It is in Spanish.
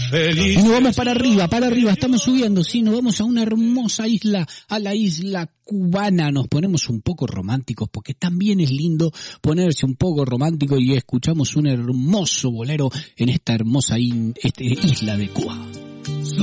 feliz. Y nos vamos para arriba, estamos subiendo, sí, nos vamos a una hermosa isla, a la isla cubana. Nos ponemos un poco románticos, porque también es lindo ponerse un poco romántico, y escuchamos un hermoso bolero en esta hermosa isla de Cuba.